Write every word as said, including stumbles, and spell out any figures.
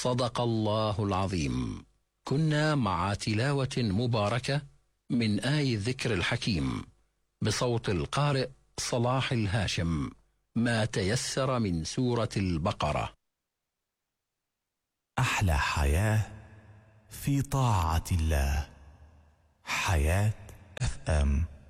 صدق الله العظيم. كنا مع تلاوة مباركة من آي الذكر الحكيم بصوت القارئ صلاح الهاشم، ما تيسر من سورة البقرة. أحلى حياة في طاعة الله. حياة اف ام.